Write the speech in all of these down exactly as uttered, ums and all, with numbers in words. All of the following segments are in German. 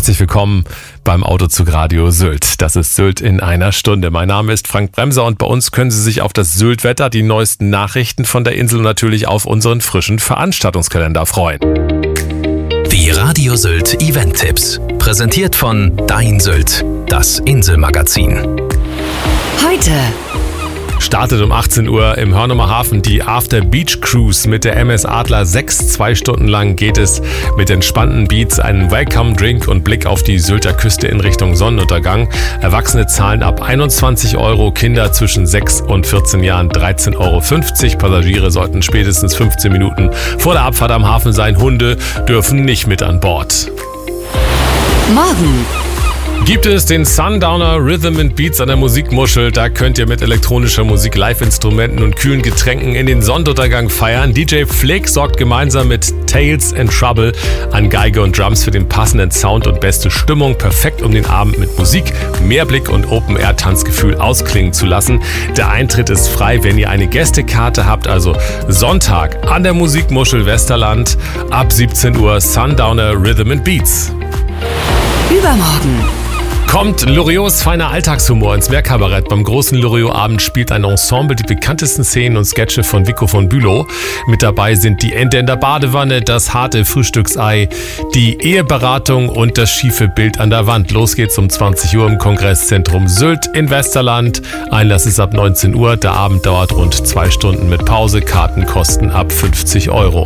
Herzlich willkommen beim Autozug Radio Sylt. Das ist Sylt in einer Stunde. Mein Name ist Frank Bremser und bei uns können Sie sich auf das Sylt-Wetter, die neuesten Nachrichten von der Insel und natürlich auf unseren frischen Veranstaltungskalender freuen. Die Radio Sylt Event-Tipps. Präsentiert von Dein Sylt, das Inselmagazin. Heute startet um achtzehn Uhr im Hörnumer Hafen die After Beach Cruise mit der M S Adler sechs. Zwei Stunden lang geht es mit entspannten Beats, einem Welcome Drink und Blick auf die Sylter Küste in Richtung Sonnenuntergang. Erwachsene zahlen ab einundzwanzig Euro, Kinder zwischen sechs und vierzehn Jahren dreizehn Euro fünfzig. Passagiere sollten spätestens fünfzehn Minuten vor der Abfahrt am Hafen sein. Hunde dürfen nicht mit an Bord. Morgen gibt es den Sundowner Rhythm and Beats an der Musikmuschel. Da könnt ihr mit elektronischer Musik, Live-Instrumenten und kühlen Getränken in den Sonnenuntergang feiern. D J Flick sorgt gemeinsam mit Tales and Trouble an Geige und Drums für den passenden Sound und beste Stimmung. Perfekt, um den Abend mit Musik, Mehrblick und Open-Air-Tanzgefühl ausklingen zu lassen. Der Eintritt ist frei, wenn ihr eine Gästekarte habt. Also Sonntag an der Musikmuschel Westerland ab siebzehn Uhr Sundowner Rhythm and Beats. Übermorgen kommt Loriots feiner Alltagshumor ins Meerkabarett. Beim großen Loriot-Abend spielt ein Ensemble die bekanntesten Szenen und Sketche von Vico von Bülow. Mit dabei sind die Ente in der Badewanne, das harte Frühstücksei, die Eheberatung und das schiefe Bild an der Wand. Los geht's um zwanzig Uhr im Kongresszentrum Sylt in Westerland. Einlass ist ab neunzehn Uhr. Der Abend dauert rund zwei Stunden mit Pause. Karten kosten ab fünfzig Euro.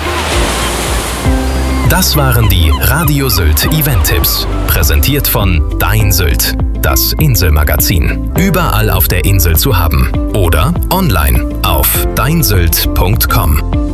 Das waren die Radio Sylt Event-Tipps. Präsentiert von Dein Sylt, das Inselmagazin. Überall auf der Insel zu haben. Oder online auf dein sylt punkt com.